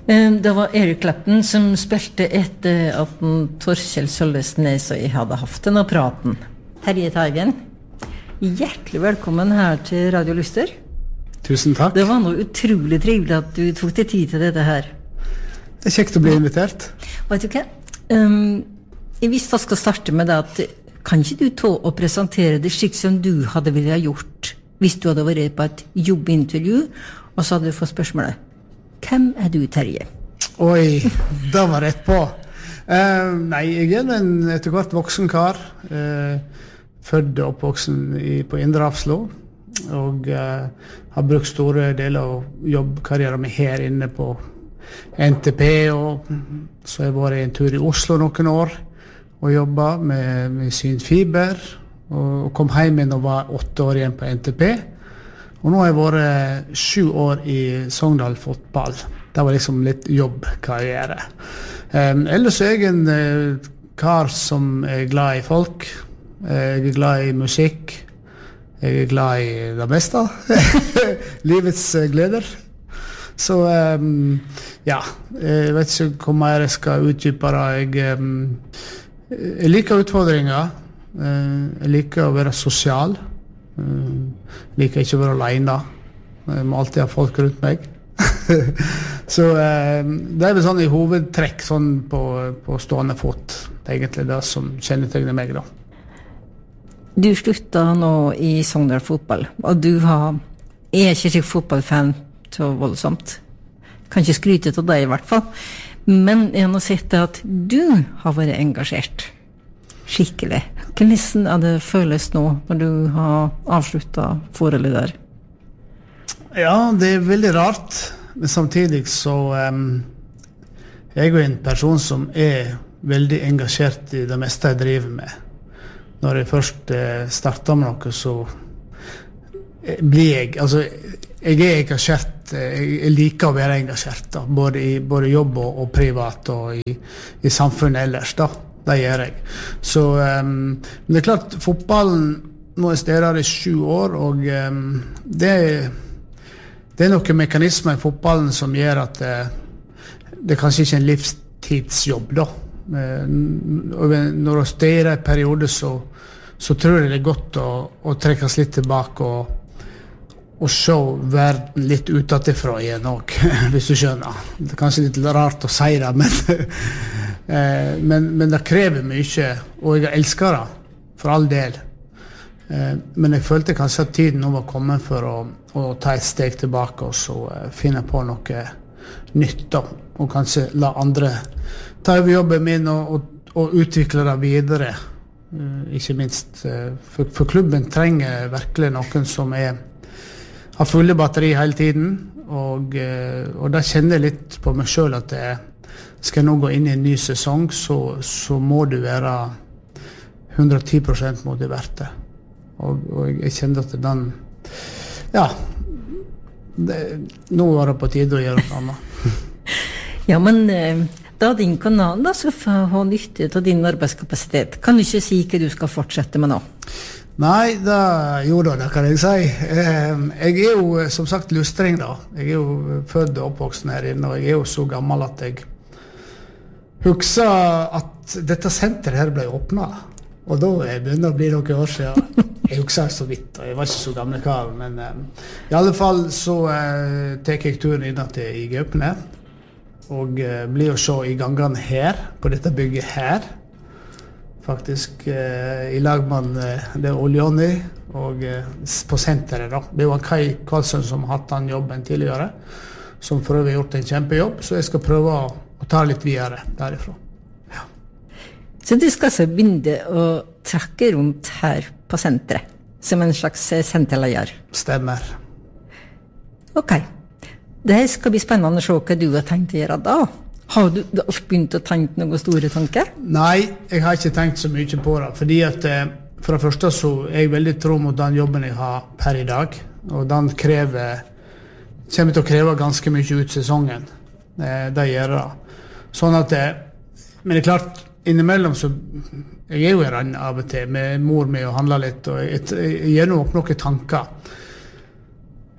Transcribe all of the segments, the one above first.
Det var Erik Clapton som spilte etter at Torkjell Sølvesnes og jeg hadde haft denne praten. Terje Teigen, hjertelig velkommen her til Radio Lyster. Tusen takk. Det var noe utrolig trivelig at du tok deg tid til dette her. Det kjekt å bli invitert. Vet du hva? Jeg visste jeg skal starte med det at kan ikke du ta og presentere det slik som du hadde ville ha gjort hvis du hadde vært på et jobbintervju, og så hadde du fått spørsmålet. Hvem du, Terje? Oi, da var rett på. Nei, jeg en etter hvert voksen kar. Født og oppvoksen på Indre Hafslo. Og har brukt store deler av jobbkarrieren min her inne på NTP. Og så har jeg vært en tur i Oslo noen år og jobbet med synfiber. Og kom hjem igjen og var 8 år igjen på NTP. Og nå har jeg vært 7 år i Sogndal fotball. Det var liksom litt jobbkarriere. Ellers er jeg en kar som er glad i folk. Jeg er glad i musikk. Jeg er glad i det meste. Livets gleder. Så ja, jeg vet ikke hvor mer jeg skal utdype det. Jeg liker utfordringer. Jeg liker å være sosial. Liker ikke å være alene. Jeg må alltid ha folk rundt meg. Så det vel sånn i hovedtrekk sånn på stående fot. Det egentlig det som kjennetegner meg da. Du sluttet nå i Sogndal fotball, og du er ikke slik fotballfan så voldsomt. Kan ikke skryte av deg i hvert fall. Men jeg har sett at du har vært engasjert. Skikkelig. Hvordan det føles nå når du har avsluttet forholdet der? Ja, det veldig rart. Men samtidig så jeg en person som veldig engasjert i det meste jeg driver med. Når jeg først starter med noe, så blir jeg, altså jeg engasjert, jeg liker å være engasjert da, både jobb og privat og i samfunnet ellers da. Det gjør jeg. Så men det er klart, fotballen nå er stedet i 7 år, og det er noen mekanismer i fotballen som gjør at det kanskje ikke er en livstidsjobb da. Når du stedet i periode, så tror jeg det er godt å trekkes litt tilbake og se verden litt utenfra igjen også, hvis du skjønner. Det er kanskje litt rart å si det, men det krever mye, og jeg elsker det, for all del. Men jeg følte kanskje at tiden nå var kommet for å ta et steg tilbake og så finne på noe nytt da, og kanskje la andre ta over jobben min og utvikle det videre. Ikke minst, for klubben trenger virkelig noen som har fulle batteri hele tiden, og da kjenner jeg litt på meg selv at skal jeg nå gå inn i en ny sesong, så må du være 110% motivert det. Og jeg kjenner at den, ja, nå var det på tide å gjøre noe annet. Ja, men da din kanal da, så får ha nytte av din arbeidskapasitet. Kan du ikke si hva du skal fortsette med nå? Nei, det kan jeg si. Jeg jo, som sagt, lustring da. Jeg jo født og oppvoksen her inne, og jeg jo så gammel at jeg husker at dette senteret her ble åpnet. Og da begynner å bli noen år siden. Jeg husker så vidt, og jeg var ikke så gamle kar, men i alle fall så tek jeg turen inn til i Gaupene, og blir å se i gangene her, på dette bygget her, faktisk i lag med det Oljoni, og på senteret da. Det var Kai Karlsson som har hatt den jobben tidligere, som for øvrig har gjort en kjempejobb, så jeg skal prøve å ta litt videre derifra. Ja. Så du skal så begynne å trakke rundt her på senteret, som en slags senterleier? Stemmer. Ok. Det skal bli spennende å se hva du har tenkt å gjøre da. Har du begynt å tenke noen store tanker? Nei, jeg har ikke tenkt så mye på det, fordi at for det første så jeg veldig tro mot den jobben jeg har per i dag, og den kommer til å kreve ganske mye ut sesongen. Det gjør det. Sånn at men det er klart, innimellom så jeg jo i rann av og til med mor med å handle litt, og jeg gjør nå opp noen tanker.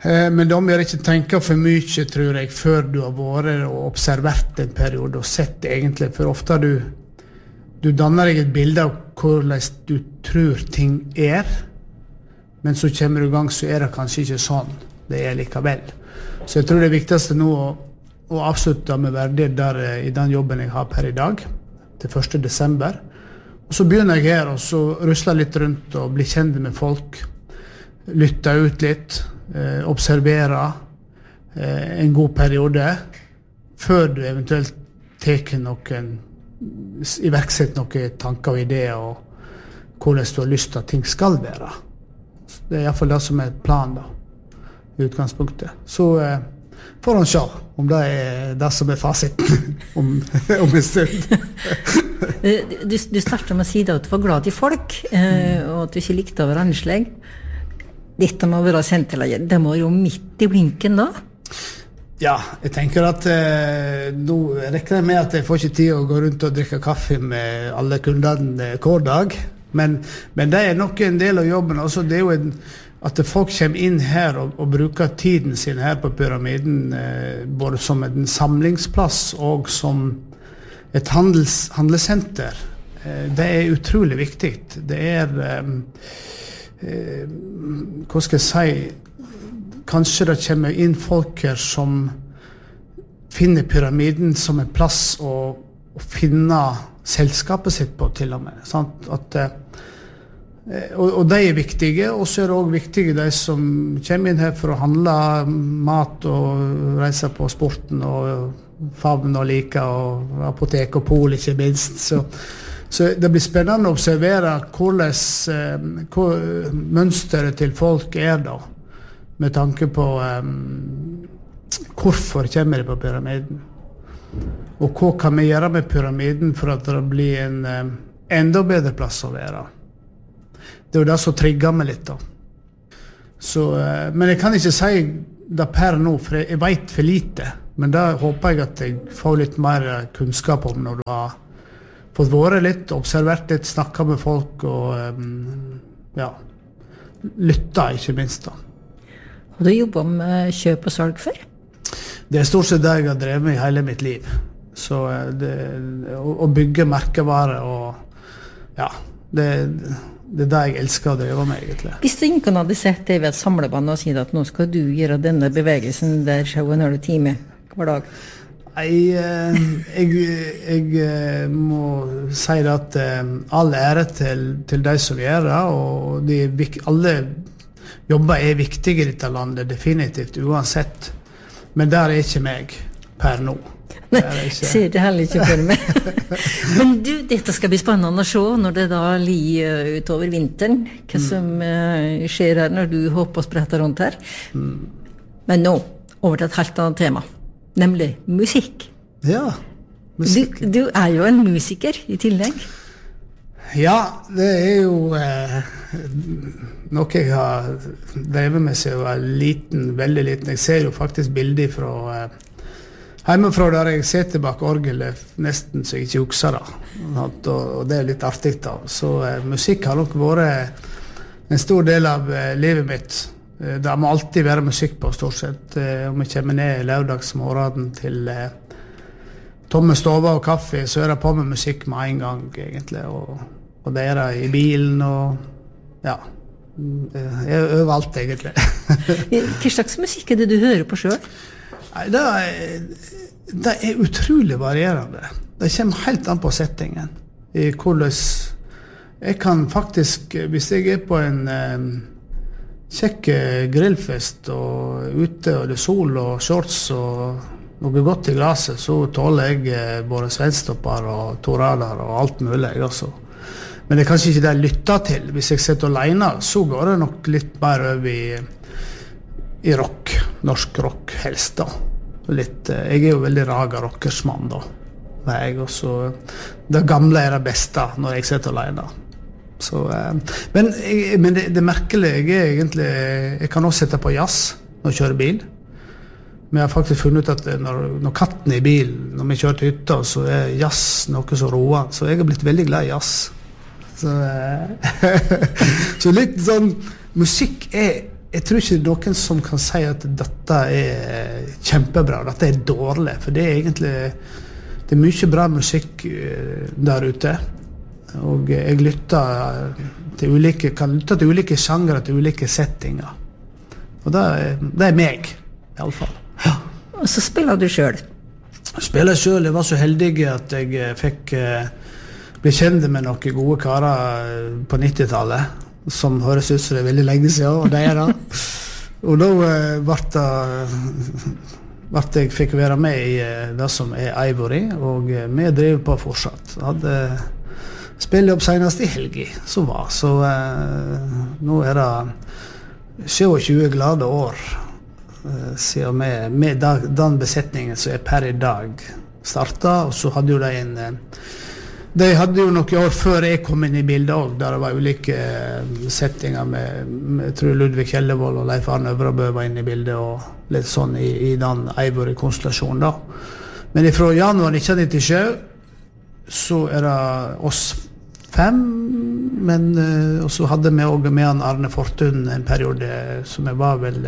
Men de må ikke tenke for mye, tror jeg, før du har vært og observert en periode og sett egentlig, for ofte du danner deg et bilde av hvordan du tror ting men så kommer du I gang, så det kanskje ikke sånn det likevel. Så jeg tror det viktigste nå å avslutte med verdighet der I den jobben jeg har per I dag, til 1. desember. Og så begynner jeg her, og så rusler litt rundt og blir kjent med folk, lytter ut litt, observere en god periode før du eventuelt teker iverksetter noen tanker og ideer og hvordan du har lyst til at ting skal være. Det I hvert fall det som planen da, I utgangspunktet. Så får han se om det det som fasiten om en stund. Du startet med å si at du var glad I folk, og at du ikke likte å være annerledes. Dette må være senterlaget. Det må jo midt I blinken da. Ja, jeg tenker at nå rekker jeg med at jeg får ikke tid å gå rundt og drikke kaffe med alle kundene hver dag. Men det nok en del av jobben. Også det jo at folk kommer inn her og bruker tiden sin her på pyramiden, både som en samlingsplass og som et handelssenter. Det utrolig viktig. Det hva skal jeg si, kanskje det kommer inn folk her som finner pyramiden som en plass å finne selskapet sitt på til og med. Sant? Og de viktige, og så det også viktige de som kommer inn her for å handle mat og reise på sporten og favn og like og apotek og pol ikke minst. Så det blir spennende å observere hvordan mønsteret til folk da, med tanke på hvorfor kommer de på pyramiden. Og hva kan vi gjøre med pyramiden for at det blir en enda bedre plass å være. Det jo det som trigger meg litt da. Så, men jeg kan ikke si det per nå, for jeg vet for lite. Men da håper jeg at jeg får litt mer kunnskap om når du har fått vært litt, observert litt, snakket med folk og ja, lyttet ikke minst da. Har du jobbet med kjøp og salg før? Det stort sett det jeg har drevet med I hele mitt liv. Så å bygge merkevarer og ja, det det jeg elsker å drive med egentlig. Hvis du ikke hadde sett deg ved et samlebånd og sier at nå skal du gjøre denne bevegelsen der 7,5 timer hver dag? Jeg må si at all ære til de som gjør det, og alle jobber viktige I dette landet, definitivt, uansett. Men der ikke meg per nå. Ser det heller ikke for meg. Men du, dette skal bli spennende å se når det da lir utover vinteren, hva som skjer her når du hopper og spretter rundt her. Men nå, over til et helt annet tema. Nemlig musikk. Ja, musikk. Du jo en musiker I tillegg. Ja, det jo noe jeg har drevet med seg og liten, veldig liten. Jeg ser jo faktisk bilder fra hjemmefra der jeg sitter bak orgelet nesten så jeg ikke husker det. Og det litt artig da. Så musikk har nok vært en stor del av livet mitt. Det må alltid være musikk på stort sett. Om jeg kommer ned I lørdagsmorgen til tomme stover og kaffe, så det på med musikk med en gang egentlig. Og det det I bilen og ja, overalt egentlig. Hva slags musikk det du hører på selv? Det utrolig varierende. Det kommer helt an på settingen. I hvordan jeg kan faktisk, hvis jeg på en kjekk grillfest og ute og det sol og shorts og noe godt I glaset, så tåler jeg både svenstopper og toraler og alt mulig også. Men det kanskje ikke det jeg lytter til. Hvis jeg sitter alene, så går det nok litt mer over I rock, norsk rock helst da. Jeg jo veldig raga rockersmann da. Det gamle det beste når jeg sitter alene. Så, men det merkelige jeg egentlig, jeg kan også sette på jazz når jeg kjører bil. Men jeg har faktisk funnet ut at når katten I bilen, når vi kjører til hytta, så jazz noe så roa. Så jeg har blitt veldig glad I jazz. Så litt sånn, musikk jeg tror ikke noen som kan si at dette kjempebra, dette dårlig, for det egentlig det mye bra musikk der ute, og jeg lytter kan lytte til ulike sjangre, til ulike settinger, og det meg, i alle fall. Ja. Og så spiller du selv? Spiller selv, jeg var så heldig at jeg fikk bli kjent med noen gode karer på 90-tallet, som høres ut som det veldig lenge siden, og det da. Og da jeg fikk være med i det som Ivory, og vi driver på fortsatt. Jeg hadde spillet opp senest i helgi, så nå det 27 glade år siden med den besetningen som per i dag startet, og så hadde jo de hadde jo noen år før jeg kom inn i bildet også, der det var ulike settinger med jeg tror Ludvig Kjellevold og Leif Arne Øvrabø var inne i bildet, og litt sånn i den Ivory-konstellasjonen da. Men fra januar 1997 så det oss 5, men og så hadde vi også med han Arne Fortun en periode som jeg var vel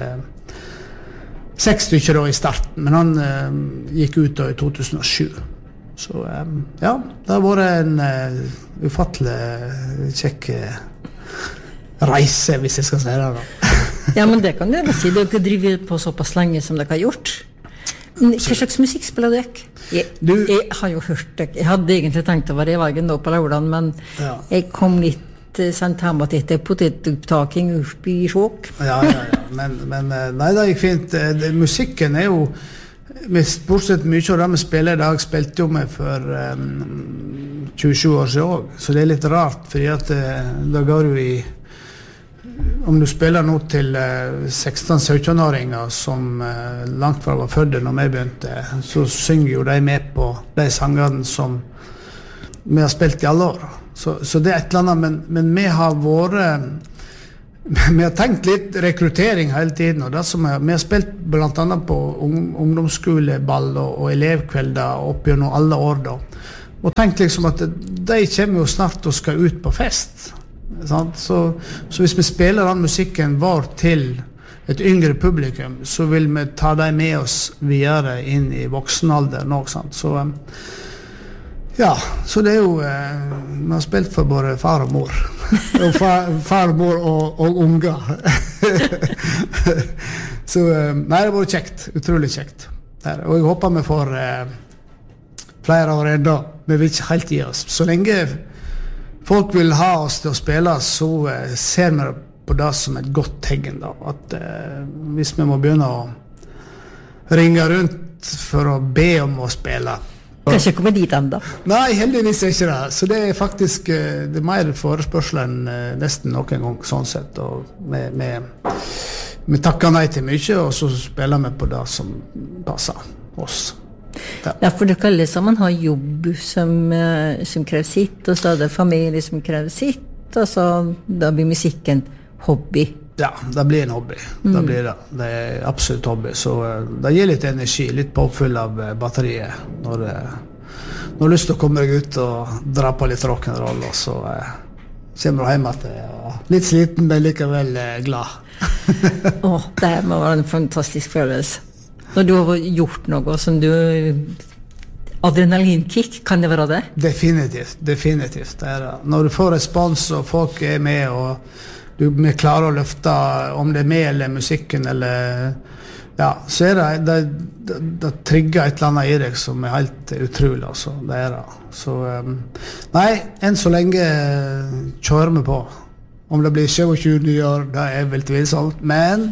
6 stykker da i starten, men han gikk ut da i 2007. Så ja, det har vært en ufattelig kjekk reise, hvis jeg skal si det da. Ja, men det kan du si. Du har ikke drivet på såpass lenge som dere har gjort. Hva slags musikk spiller du? Jeg har jo hørt det. Jeg hadde egentlig tenkt å være i veien da på lørdagen, men jeg kom litt sendt hjemme at dette potetopptaking opp i sjåk. Ja, men nei, det gikk fint. Musikken jo bortsett mye av det vi spiller i dag, spilte jo vi for 27 år siden også, så det litt rart, fordi at da går jo om du spiller nå til 16-17-åringer som langt fra var fødde når vi begynte, så synger jo de med på de sangene som vi har spilt i alle år. Så det et eller annet, men vi har vært vi har tenkt litt rekruttering hele tiden, og det som vi har spilt blant annet på ungdomsskoleball og elevkvelder opp gjennom alle år da, og tenkt liksom at de kommer jo snart og skal ut på fest, sant? Så hvis vi spiller den musikken vår til et yngre publikum, så vil vi ta dem med oss videre inn i voksenalder nå, sant? Så ja, så det jo vi har spilt for både far og mor og far og mor og unger så nei, det var kjekt, utrolig kjekt og jeg håper vi får flere år enda, vi vil ikke helt gi oss så lenge folk vil ha oss til å spille, så ser vi på det som et godt tegn da, at hvis vi må begynne å ringe rundt for å be om å spille Kanskje komme dit enda? Nei, heldigvis ikke det. Så det faktisk det mer forespørsel enn nesten noen gang sånn sett. Og vi takker nei til mye, og så spiller vi på det som passer oss. Ja, for det kalles som man har jobb som krever sitt, og så det familie som krever sitt, og så da blir musikken hobby. Ja, det blir en hobby. Det blir det. Det absolutt hobby. Så det gir litt energi, litt påfyll av batteriet når du har lyst til å komme deg ut og dra på litt rock'n'roll, og så kommer du hjem at litt sliten, men likevel glad. Det må være en fantastisk følelse. Når du har gjort noe som du adrenalinkick, kan det være det? Definitivt. Det det. Når du får respons, og folk med, og vi klarer å løfte om det med eller musikken eller ja, så det trigger et eller annet i deg som helt utrolig altså, det det så nei, enn så lenge kjører vi på om det blir 27 nye år, det vel tvilsomt, men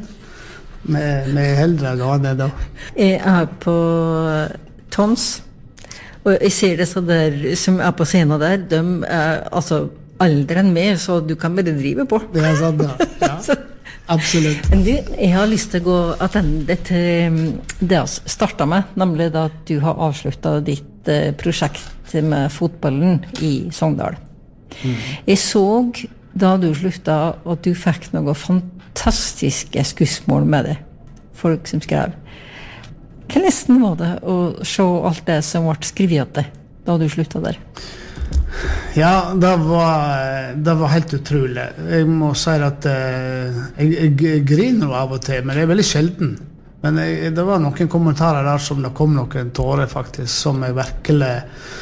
vi heldre gående da. Jeg på Toms og jeg ser det så der som på scenen der, de altså alderen med, så du kan bare drive på. Det sant, ja. Absolutt. Men jeg har lyst til å gå attende til det jeg startet med, nemlig da at du har avsluttet ditt prosjekt med fotballen i Sogndal. Jeg så da du sluttet at du fikk noen fantastiske skussmål med det. Folk som skrev. Hvordan var det å se alt det som ble skrevet da du sluttet der? Ja, det var helt utrolig. Jeg må si at jeg griner av og til, men det veldig sjelden. Men det var noen kommentarer der som det kom noen tårer faktisk, som jeg virkelig...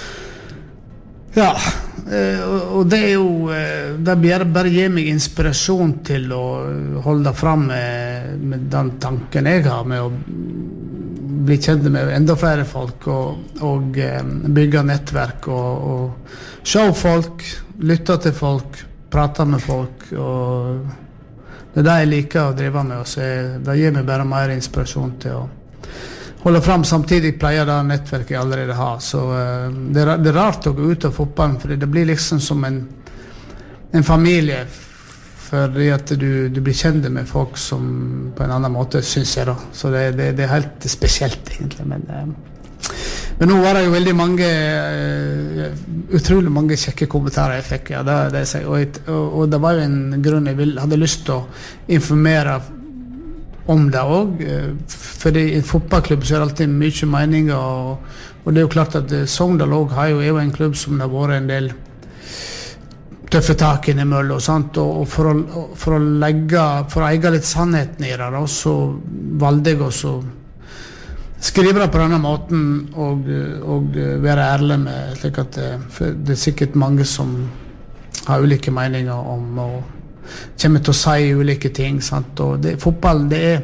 Ja, og det jo... Det bare gir meg inspirasjon til å holde fram med den tanken jeg har, med å bli kjent med enda flere folk, og bygge nettverk, og se folk, lytte til folk, prate med folk, og det jeg liker å drive med, så det gir meg bare mer inspirasjon til å holde fram. Samtidig pleier det nettverket jeg allerede har, så det er rart å gå ut av fotballen, for det blir liksom som en familie, fordi at du blir kjent med folk som på en annen måte, synes jeg da, så det er helt spesielt egentlig, men nå var det jo veldig mange, utrolig mange kjekke kommentarer jeg fikk, ja, og det var jo en grunn jeg hadde lyst til å informere om det også, fordi i en fotballklubb så det alltid mye meninger, og det jo klart at Sogndal også er jo en klubb som det har vært en del tøffe tak innimellom, og for å eie litt sannheten i det, da, så valgte jeg også skrive det på denne måten og være ærlig med, slik at det sikkert mange som har ulike meninger om og kommer til å si ulike ting, og fotball,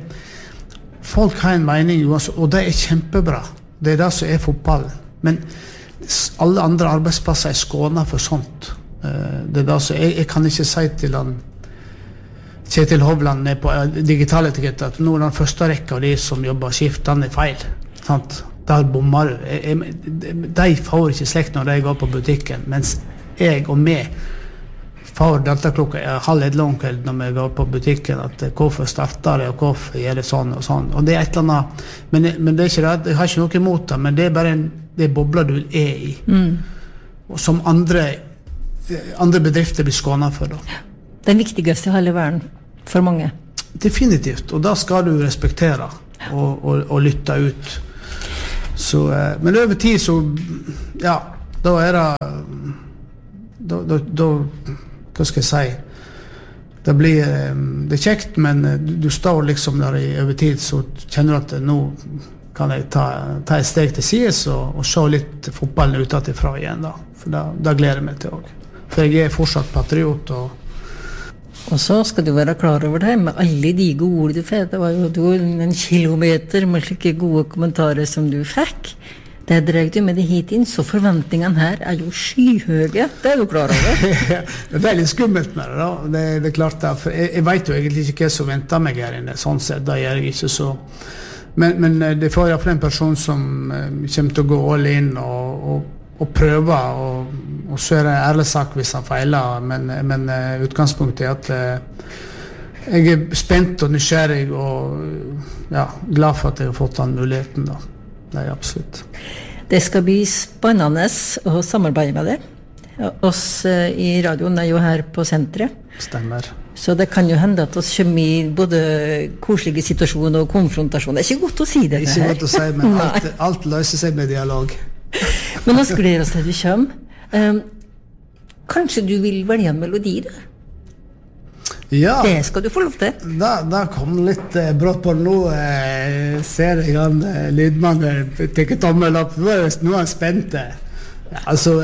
folk har en mening, og det kjempebra, det det som fotball, men alle andre arbeidsplasser skånet for sånt, det så jeg kan ikke si til han Kjetil Hovland på digitale etiketter at nå den første rekka av de som jobber skift, den feil, sant? Der bommer du. De får ikke slekt når de går på butikken, mens jeg og meg får deltaklokka 12:30 om kvelden når vi går på butikken, at hvorfor starter det, og hvorfor gjør det sånn og sånn, og det et eller annet, men det ikke det, jeg har ikke noe imot det, men det bare det bobler du i, og som andre bedrifter blir skånet for da. Den viktigste i hele verden for mange. Definitivt, og da skal du respektere og lytte ut. Så, men over tid så, ja, da det, hva skal jeg si, det blir, det kjekt, men du står liksom der over tid, så kjenner du at nå kan jeg ta et steg til sides og se litt fotballen utenfra igjen da, for da gleder jeg meg til også. For jeg fortsatt patriot, og så skal du være klar over det, med alle de gode ord du fikk. Det var jo en kilometer med slike gode kommentarer som du fikk. Det dreg du med det hit inn, så forventningene her jo skyhøye. Det du klar over. Det litt skummelt med det da. Det klart det, for jeg vet jo egentlig ikke hva som venter meg her inne, sånn sett, da gjør jeg ikke så. Men det får i hvert fall en person som kommer til å gå all in og prøve, og så det en ærlig sak hvis han feiler, men utgangspunktet at jeg spent og nysgjerrig og ja, glad for at jeg har fått den muligheten da. Det absolutt. Det skal bli spennende å samarbeide med det. Oss i radioen jo her på senteret. Stemmer. Så det kan jo hende at oss kommer i både koselige situasjoner og konfrontasjoner. Det ikke godt å si det her. Ikke godt å si, men alt løser seg med dialog. Men oss gleder oss til du kommer. Kanskje du vil velge en melodi da? Ja. Det skal du få lov til. Da kom litt brått på nå. Ser jeg han lydmannen tenker tommel opp. Nå er han spent. Ja, altså,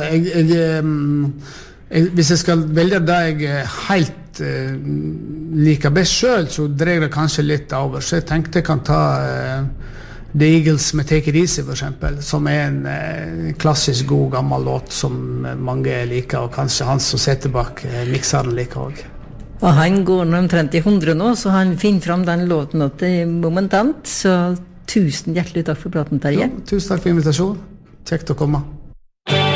hvis jeg skal velge det jeg helt liker best selv, så dreier det kanskje litt over. Så jeg tenkte jeg kan ta The Eagles med Take It Easy for eksempel, som en klassisk god gammel låt som mange liker, og kanskje han som setter bak mikseren liker også. Og han går nå omtrent i 100 nå, så han finner fram den låten til momentant, så tusen hjertelig takk for praten, Terje. Ja, tusen takk for invitasjonen. Kjekt å komme.